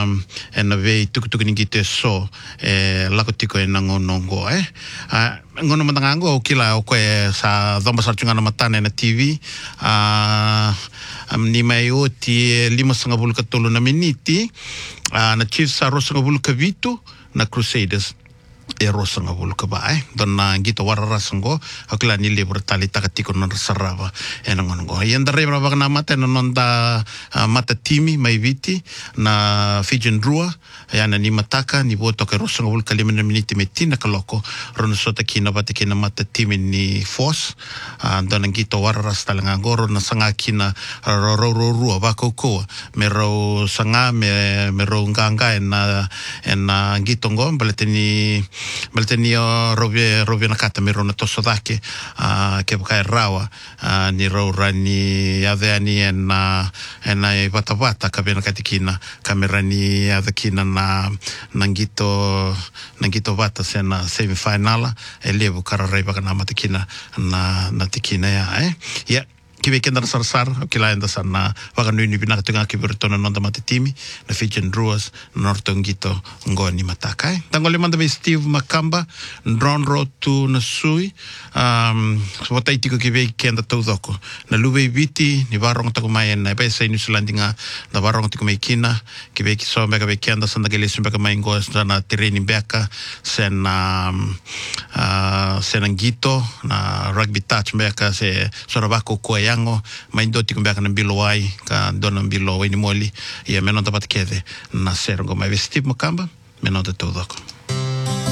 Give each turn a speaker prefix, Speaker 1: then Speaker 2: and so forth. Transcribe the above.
Speaker 1: na vei tukutuku ni te so lakotiko e nangonongo ngono matangango o kila o koe sa dhomba sarchunga na matane na TV ni mai o ti 5.30 na miniti na Chiefs sa 2.20 na Crusaders e rosa nga vulka ba donna gito warara sango akla ni libro tali takatiko non sarava e nangongo yenda rebra bagna mata non da mata timi mai viti na Fijian Drua yana ni mataka ni boto ke rosa nga vulka 5 miniti metina kaloko rono sota kina bate kina mata timi ni force donna gito warara stalanga goro na sanga kina ro ba koko me ro sanga me ro nganga en gito ngom baleteni rovia na kata miro na toso dake ke bukai rawa ni raura ni adeani na vata kabena katikina kamera ni adakina na ngito vata sena semifinala levu kararai baka na matikina na tikina ya kiwe kenda na sarsar kila enda sana waka nui binaka tunga kibertona nonda matitimi na Fijian Druas norto ngito ngoni mataka tangole manda me Steve Makamba drone road to na sui wata itiko kiwe kenda taudoko na luwe viti ni varong tako mai na pesa New Zealand nga na varong tako mai kina kiwe kiso mbeka be kenda sanda gele sumbeka mai ngo na terreni beka sen ngito na rugby touch mbeka se sorabako koya maindoti kumbeka na bilo wai ka dona bilo wai ni moli ia menonta patkede na sergo mai Steve Makamba menonta todo